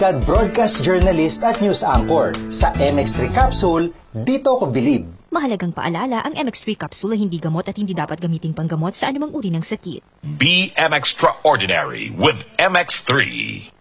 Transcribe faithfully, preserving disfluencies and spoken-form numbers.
Kad broadcast journalist at news anchor sa M X three Capsule, dito ko bilib. Mahalagang paalala, ang M X three Capsule ay hindi gamot at hindi dapat gamiting panggamot sa anumang uri ng sakit. Be M Extraordinary with M X three.